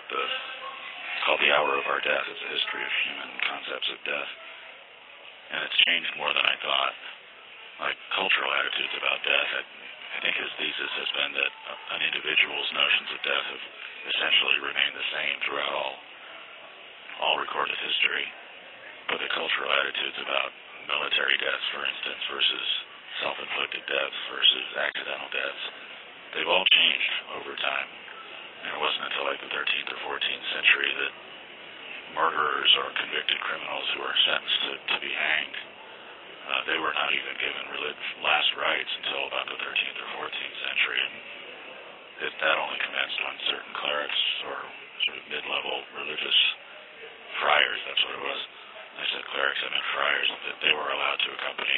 about it's called The Hour of Our Death. It's a history of human concepts of death. And it's changed more than I thought. Like cultural attitudes about death, I think his thesis has been that an individual's notions of death have essentially remained the same throughout all recorded history. But the cultural attitudes about military deaths, for instance, versus self-inflicted deaths versus accidental deaths, they've all changed over time. And it wasn't until like the 13th or 14th century that murderers or convicted criminals who are sentenced to be hanged, they were not even given last rites until about the 13th or 14th century. And that only commenced when certain clerics or sort of mid-level religious friars, that's what it was. I said clerics, I meant friars, that they were allowed to accompany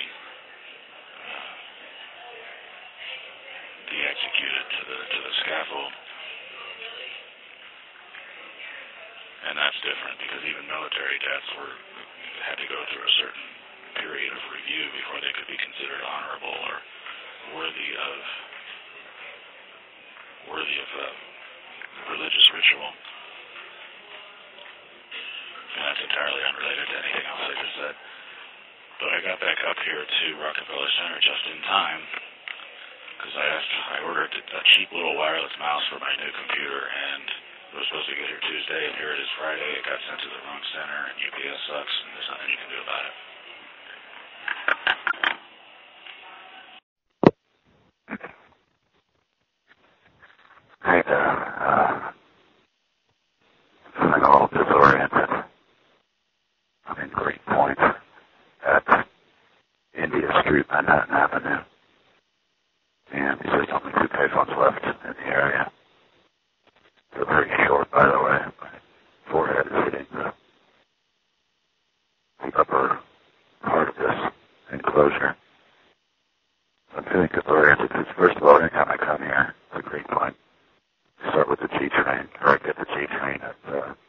the executed to the scaffold. And that's different because even military deaths had to go through a certain period of review before they could be considered honorable or worthy of religious ritual. And that's entirely unrelated to anything else I just said. But I got back up here to Rockefeller Center just in time because I ordered a cheap little wireless mouse for my new computer, and it was supposed to get here Tuesday, and here it is Friday. It got sent to the wrong center, and UPS sucks, and there's nothing you can do about it. Hey there, feeling a little disoriented. I'm in Greenpoint at India Street, Manhattan Avenue. And there's only 2 payphones left in the area. They're very short, by the way. My forehead is hitting the upper part of this enclosure. I'm feeling disoriented because, first of all, anytime I come here to Greenpoint, I start with the G train, or I get the G train at